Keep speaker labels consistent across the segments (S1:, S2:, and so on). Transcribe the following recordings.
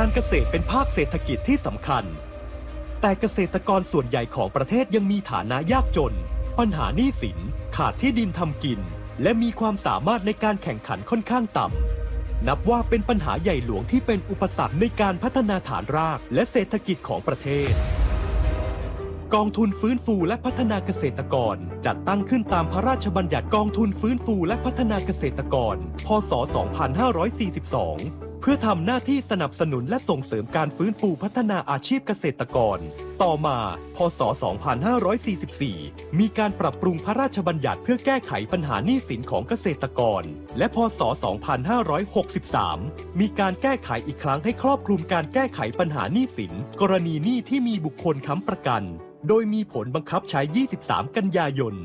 S1: การเกษตรเป็นภาคเศรษฐกิจที่สำคัญแต่เกษตรกรส่วนใหญ่ของประเทศยังมีฐานะยากจนปัญหาหนี้สินขาดที่ดินทำกินและมีความสามารถในการแข่งขันค่อนข้างต่ำนับว่าเป็นปัญหาใหญ่หลวงที่เป็นอุปสรรคในการพัฒนาฐานรากและเศรษฐกิจของประเทศกองทุนฟื้นฟูและพัฒนาเกษตรกรจัดตั้งขึ้นตามพระราชบัญญัติกองทุนฟื้นฟูและพัฒนาเกษตรกรพ.ศ. 2542เพื่อทำหน้าที่สนับสนุนและส่งเสริมการฟื้นฟูพัฒนาอาชีพเกษตรกรต่อมาพ.ศ. 2544มีการปรับปรุงพระราชบัญญัติเพื่อแก้ไขปัญหาหนี้สินของเกษตรกรและพ.ศ. 2563มีการแก้ไขอีกครั้งให้ครอบคลุมการแก้ไขปัญหาหนี้สินกรณีหนี้ที่มีบุคคลค้ำประกันโดยมีผลบังคับใช้23กันยายน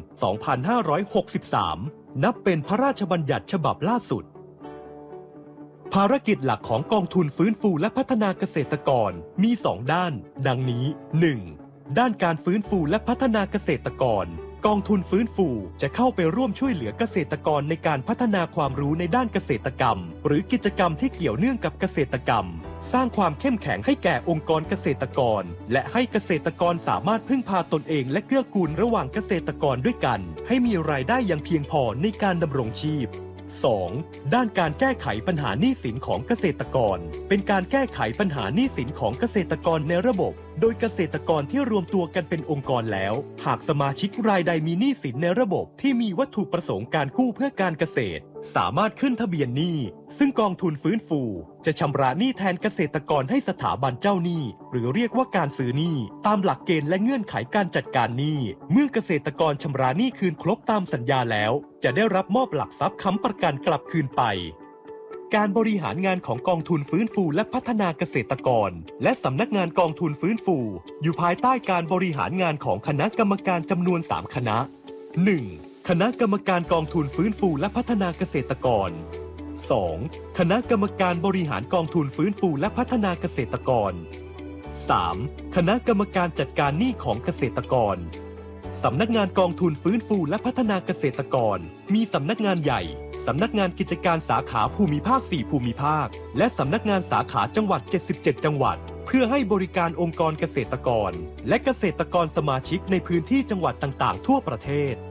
S1: 2563นับเป็นพระราชบัญญัติฉบับล่าสุดภารกิจหลักของกองทุนฟื้นฟูและพัฒนาเกษตรกรมี2ด้านดังนี้ 1. ด้านการฟื้นฟูและพัฒนาเกษตรกรกองทุนฟื้นฟูจะเข้าไปร่วมช่วยเหลือเกษตรกรในการพัฒนาความรู้ในด้านเกษตรกรรมหรือกิจกรรมที่เกี่ยวเนื่องกับเกษตรกรรมสร้างความเข้มแข็งให้แก่องค์กรเกษตรกรและให้เกษตรกรสามารถพึ่งพาตนเองและเกื้อกูลระหว่างเกษตรกรด้วยกันให้มีรายได้อย่างเพียงพอในการดำรงชีพ 2. ด้านการแก้ไขปัญหาหนี้สินของเกษตรกรเป็นการแก้ไขปัญหาหนี้สินของเกษตรกรในระบบโดยเกษตรกรที่รวมตัวกันเป็นองค์กรแล้วหากสมาชิกรายใดมีหนี้สินในระบบที่มีวัตถุประสงค์การกู้เพื่อการเกษตรสามารถขึ้นทะเบียนหนี้ซึ่งกองทุนฟื้นฟูจะชำระหนี้แทนเกษตรกรให้สถาบันเจ้าหนี้หรือเรียกว่าการซื้อหนี้ตามหลักเกณฑ์และเงื่อนไขการจัดการหนี้เมื่อเกษตรกรชำระหนี้คืนครบตามสัญญาแล้วจะได้รับมอบหลักทรัพย์ค้ำประกันกลับคืนไปการบริหารงานของกองทุนฟื้นฟูและพัฒนาเกษตรกรและสำนักงานกองทุนฟื้นฟูอยู่ภายใต้การบริหารงานของคณะกรรมการจำนวน3คณะ 1. คณะกรรมการกองทุนฟื้นฟูและพัฒนาเกษตรกร 2. คณะกรรมการบริหารกองทุนฟื้นฟูและพัฒนาเกษตรกร 3. คณะกรรมการจัดการหนี้ของเกษตรกรสำนักงานกองทุนฟื้นฟูและพัฒนาเกษตรกรมีสำนักงานใหญ่สำนักงานกิจการสาขาภูมิภาค4ภูมิภาคและสำนักงานสาขาจังหวัด77จังหวัดเพื่อให้บริการองค์กรเกษตรกรและเกษตรกรสมาชิกในพื้นที่จังหวัดต่างๆทั่วประเทศ